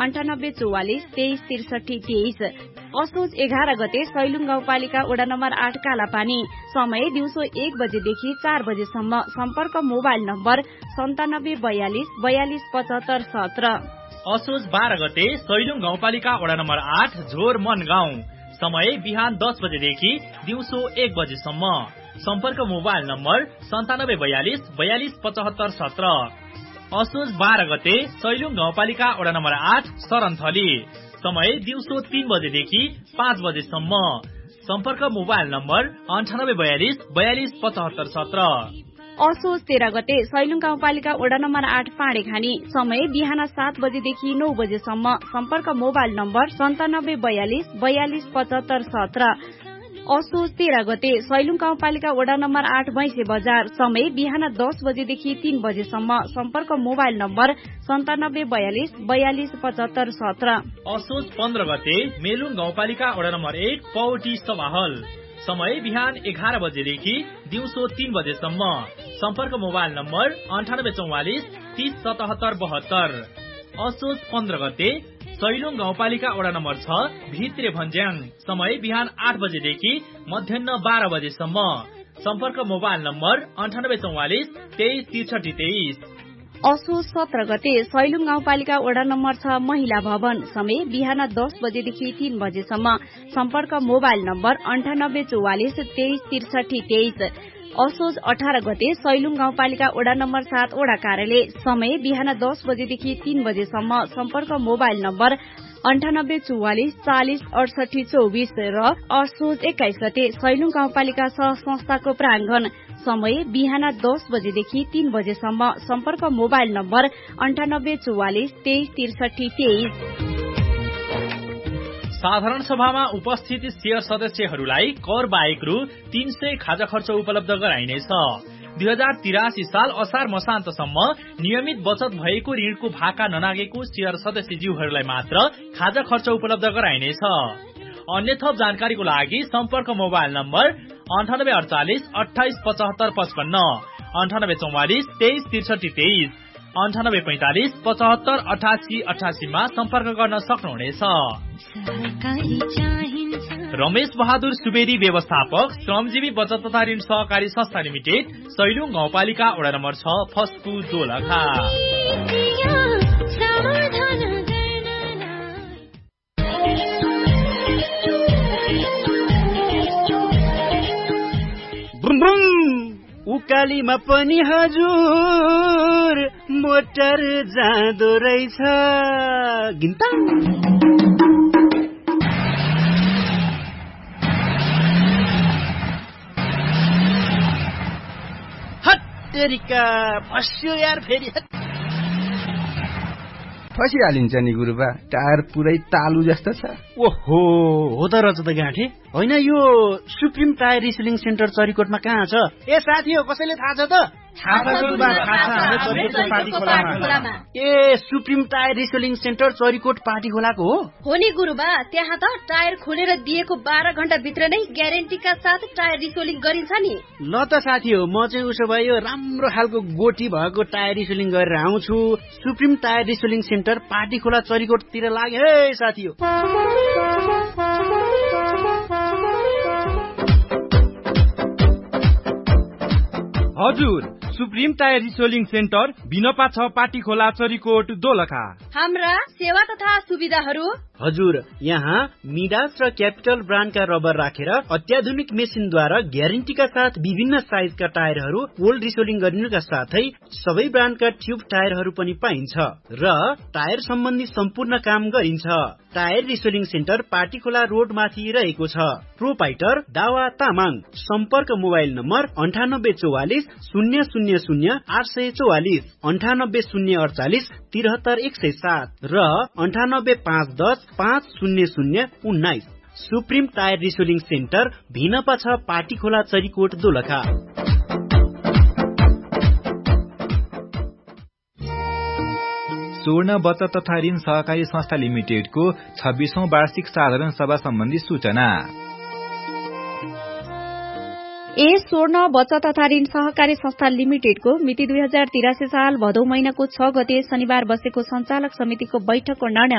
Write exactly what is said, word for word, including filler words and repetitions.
अन्ठानब्बे चौवालिस तेइस त्रिसठी तेइस। असोज एघार गते सैलुङ गाउँपालिका वडा नम्बर आठ कालापानी। समय दिउँसो एक बजेदेखि चार बजेसम्म। सम्पर्क मोबाइल नम्बर सन्तानब्बे बयालिस बयालिस पचहत्तर सत्र। असोज बाह्र गते सैलुङ गाउँपालिका वडा नम्बर आठ झोर मन गाउँ। समय बिहान दस बजेदेखि दिउँसो एक बजेसम्म। सम्पर्क मोबाइल नम्बर सन्तानब्बे बयालिस बयालिस पचहत्तर सत्र। असोज बाह्र गते सैलुङ गाउँपालिका वडा नम्बर आठ सरनथली। समय दिउँसो तीन बजेदेखि पाँच बजेसम्म। सम्पर्क मोबाइल नम्बर अन्ठानब्बे बयालिस बयालिस पचहत्तर सत्र। असोज तेह्र गते सैलुङ गाउँपालिका वडा नम्बर आठ पाँडेखानी। समय बिहान सात बजेदेखि नौ बजेसम्म। सम्पर्क मोबाइल नम्बर सन्तानब्बे बयालिस बयालिस पचहत्तर सत्र। असोज तेह्र गते सैलुङ गाउँपालिका वडा नम्बर आठ भैँसे बजार। समय बिहान दस बजेदेखि तीन बजेसम्म। सम्पर्क मोबाइल नम्बर सन्तानब्बे बयालिस बयालिस पचहत्तर सत्र। असोज पन्ध्र गते मेलुङ गाउँपालिका वडा नम्बर एक पौटी सभाहल। समय बिहान एघार बजेदेखि दिउँसो तीन बजेसम्म। सम्पर्क मोबाइल नम्बर अन्ठानब्बे चौवालिस तीस सतहत्तर बहत्तर। असोज पन्ध्र गते सैलुङ गाउँपालिका वडा नम्बर छ भित्रे भन्ज्याङ। समय बिहान आठ बजेदेखि मध्याह बाह्र बजेसम्म। सम्पर्क मोबाइल नम्बर अन्ठानब्बे चौवालिस तेइस त्रिसठी तेइस। असोज सत्र गते सैलुङ गाउँपालिका वडा नम्बर छ महिला भवन। समय बिहान दस बजेदेखि तीन बजेसम्म। सम्पर्क मोबाइल नम्बर अन्ठानब्बे चौवालिस तेइस त्रिसठी तेइस। असोज अठार गते सैलुङ गाउँपालिका वडा नम्बर सात वडा कार्यालय। समय बिहान दस बजेदेखि तीन बजेसम्म। सम्पर्क मोबाइल नम्बर अन्ठानब्बे चौवालिस चालिस अडसठी चौबिस। र असोज एक्काइस गते सैलुङ गाउँपालिका सह संस्थाको प्राङ्गण। समय बिहान दस बजेदेखि तीन बजेसम्म। सम्पर्क मोबाइल नम्बर अन्ठानब्बे चौवालिस तेइस त्रिसठी तेइस। साधारण सभामा उपस्थित शेयर सदस्यहरूलाई कर बाहेक रु तीन सय खाजा खर्च उपलब्ध गराइनेछ। दुई हजार तिरासी साल असार मसान्तसम्म नियमित बचत भएको ऋणको भाका ननागेको शेयर सदस्यज्यूहरूलाई मात्र खाजा खर्च उपलब्ध गराइनेछ। अन्य थप जानकारीको लागि सम्पर्क मोबाइल नम्बर अन्ठानब्बे अडचालिस अठाइस पचहत्तर पचपन्न, अन्ठानब्बे चौवालिस तेइस त्रिसठी तेइस, अन्ठानब्बे पैंतालिस पचहत्तर अठासी अठासीमा सम्पर्क गर्न सक्नुहुनेछ। रमेश बहादुर सुवेदी व्यवस्थापक श्रमजीवी बचत तथा ऋण सहकारी संस्था लिमिटेड सैलुङ गाउँपालिका वडा नम्बर छ फस्कु दोलखा। उकालीमा पनि हजुर मोटर जाँदो रहेछ। गिन्ताङ हत्तेरिका फस्यो यार फेरि फसिहालिन्छ नि गुरुबा। टायर पुरै तालु जस्तो छ। ओहो हो त रच त गाँठे होइन। यो सुप्रिम टायर रिसेलिङ सेन्टर चरीकोटमा कहाँ छ? ए साथी हो कसैले थाहा छ त? ए supreme tyre रिसेलिङ centre Charikot party खोलाको हो? हो नि गुरुबा। त्यहाँ त टायर खोलेर दिएको बाह्र घण्टा भित्र नै ग्यारेन्टीका साथ टायर रिसेलिङ गरिन्छ नि। ल त साथी हो, म चाहिँ उसो भए यो राम्रो खालको गोटी भएको टायर रिसेलिङ गरेर आउँछु। सुप्रिम टायर रिसेलिङ सेन्टर पार्टी खोला चरीकोटतिर लागे है साथी हो। हजुर, सुप्रिम टायर रिसेलिङ सेन्टर बिनपा छ पाटी खोला चरीकोट दोलखा। हाम्रा सेवा तथा सुविधाहरू हजुर, यहाँ मिडास र क्यापिटल ब्रान्डका रबर राखेर अत्याधुनिक मेसिनद्वारा ग्यारेन्टीका साथ विभिन्न साइजका टायरहरू पोल्ड रिसेलिङ गरिनुका साथै सबै ब्रान्डका ट्युब टायरहरू पनि पाइन्छ र टायर सम्बन्धी सम्पूर्ण काम गरिन्छ। टायर रिसेलिङ सेन्टर पाटी खोला रोड माथि रहेको छ। प्रोपाइटर दावा तामाङ। सम्पर्क मोबाइल नम्बर अन्ठानब्बे चौवालिस शून्य शून्य शून्य आठ सय चौवालिस, अन्ठानब्बे शून्य अडचालिस तिहत्तर एक सय सात र अन्ठानब्बे पाँच दस पाँच शून्य शून्य उन्नाइस। सुप्रिम टायर रिसेलिङ सेन्टर भिनपा छ पाटी खोला चरीकोट दोलखा। स्वर्ण बचत तथा ऋण सहकारी संस्था लिमिटेडको छब्बीसौं वार्षिक साधारण सभा सम्बन्धी सूचना। ए स्वर्ण बचत तथा ऋण सहकारी संस्था लिमिटेडको मिति दुई हजार तिरासी साल भदौ महिनाको छ गते शनिबार बसेको संचालक समितिको बैठकको निर्णय